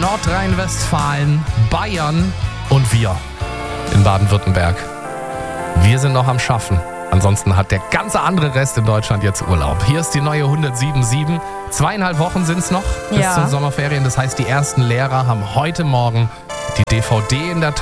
Nordrhein-Westfalen, Bayern und wir in Baden-Württemberg. Wir sind noch am Schaffen. Ansonsten hat der ganze andere Rest in Deutschland jetzt Urlaub. Hier ist die neue 107.7. 2,5 Wochen sind es noch bis Ja. zum Sommerferien. Das heißt, die ersten Lehrer haben heute Morgen die DVD in der